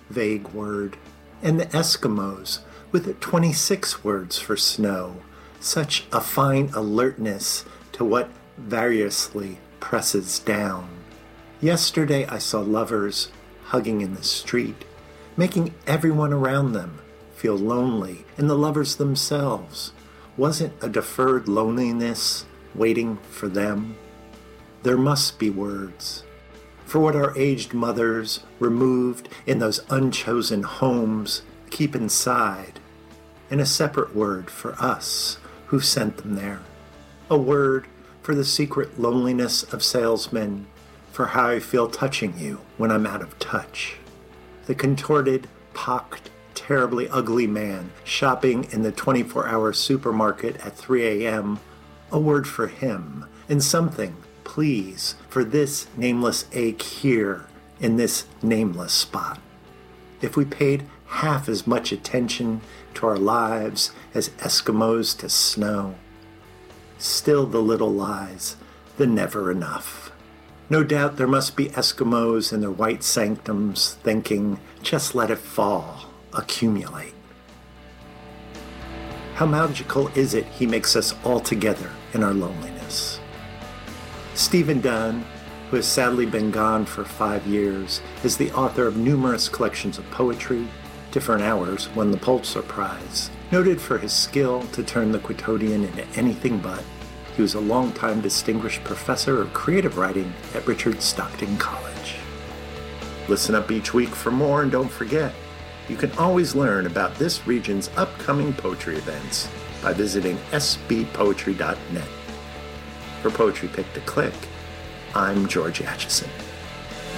vague word. And the Eskimos, with 26 words for snow, such a fine alertness to what variously presses down. Yesterday I saw lovers hugging in the street, making everyone around them feel lonely, and the lovers themselves. Wasn't a deferred loneliness waiting for them? There must be words for what our aged mothers, removed in those unchosen homes, keep inside, and a separate word for us who sent them there. A word for the secret loneliness of salesmen, for how I feel touching you when I'm out of touch. The contorted, pocked, terribly ugly man shopping in the 24-hour supermarket at 3 a.m., a word for him, and something, please, for this nameless ache here in this nameless spot. If we paid half as much attention to our lives as Eskimos to snow, still the little lies, the never enough. No doubt there must be Eskimos in their white sanctums thinking, just let it fall, accumulate. How magical is it he makes us all together in our loneliness? Stephen Dunn, who has sadly been gone for 5 years, is the author of numerous collections of poetry. Different Hours won the Pulitzer Prize. Noted for his skill to turn the quotidian into anything but, he was a longtime distinguished professor of creative writing at Richard Stockton College. Listen up each week for more, and don't forget, you can always learn about this region's upcoming poetry events by visiting sbpoetry.net. For Poetry Pick to Click, I'm George Atchison.